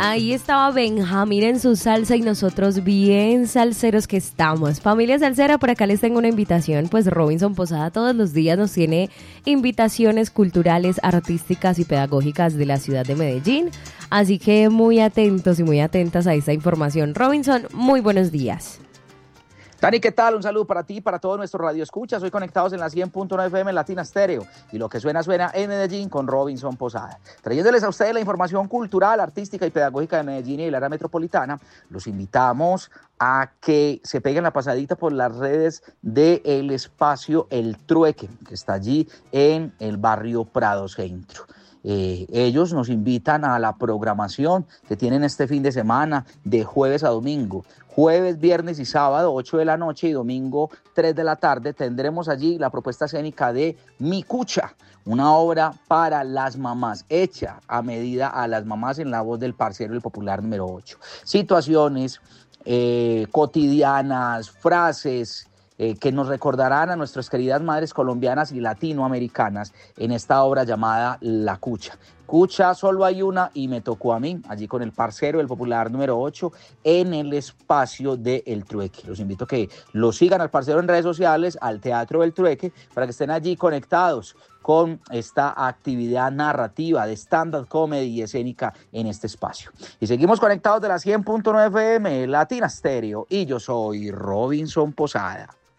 Ahí estaba Benjamín en su salsa y nosotros bien salseros que estamos. Familia salsera, por acá les tengo una invitación. Pues Robinson Posada todos los días nos tiene invitaciones culturales, artísticas y pedagógicas de la ciudad de Medellín. Así que muy atentos y muy atentas a esta información. Robinson, muy buenos días. Dani, ¿qué tal? Un saludo para ti y para todos nuestros radioescuchas. Hoy conectados en la 100.9 FM Latina Stereo. Y lo que suena, suena en Medellín con Robinson Posada. Trayéndoles a ustedes la información cultural, artística y pedagógica de Medellín y el área metropolitana, los invitamos a que se peguen la pasadita por las redes del espacio El Trueque, que está allí en el barrio Prado Centro. Ellos nos invitan a la programación que tienen este fin de semana de jueves a domingo. Jueves, viernes y sábado, 8 de la noche y domingo, 3 de la tarde, tendremos allí la propuesta escénica de Mi Cucha, una obra para las mamás, hecha a medida a las mamás en la voz del parcero El Popular número 8. Situaciones cotidianas, frases que nos recordarán a nuestras queridas madres colombianas y latinoamericanas en esta obra llamada La Cucha. Cucha solo hay una y me tocó a mí, allí con el parcero, el Popular número 8, en el espacio de El Trueque. Los invito a que lo sigan al parcero en redes sociales, al Teatro del Trueque, para que estén allí conectados con esta actividad narrativa de stand-up comedy y escénica en este espacio. Y seguimos conectados de la 100.9 FM, Latina Stereo, y yo soy Robinson Posada.